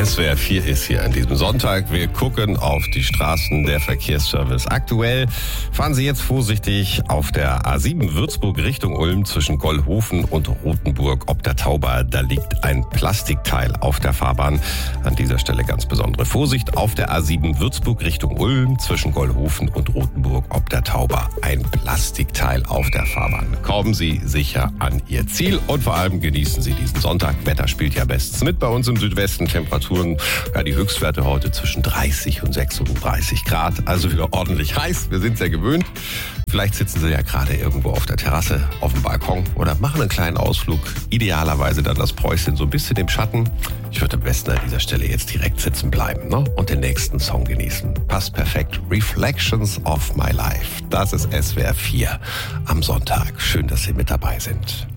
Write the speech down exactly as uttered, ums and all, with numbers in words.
S W R vier ist hier an diesem Sonntag. Wir gucken auf die Straßen, der Verkehrsservice. Aktuell fahren Sie jetzt vorsichtig auf der A sieben Würzburg Richtung Ulm zwischen Gollhofen und Rothenburg ob der Tauber. Da liegt ein Plastikteil auf der Fahrbahn. An dieser Stelle ganz besondere Vorsicht auf der A sieben Würzburg Richtung Ulm zwischen Gollhofen und Rothenburg ob der Tauber. Ein Plastikteil auf der Fahrbahn. Kommen Sie sicher an Ihr Ziel und vor allem genießen Sie diesen Sonntag. Wetter spielt ja bestens mit bei uns im Südwesten. Temperaturen, ja, die Höchstwerte heute zwischen dreißig und sechsunddreißig Grad. Also wieder ordentlich heiß. Wir sind sehr gewöhnt. Vielleicht sitzen Sie ja gerade irgendwo auf der Terrasse, auf dem Balkon oder machen einen kleinen Ausflug. Idealerweise dann das Päuschen so ein bisschen im Schatten. Ich würde am besten an dieser Stelle jetzt direkt sitzen bleiben, ne? Und den nächsten Song genießen. Passt perfekt. Reflections of My Life. Das ist S W R vier am Sonntag. Schön, dass Sie mit dabei sind.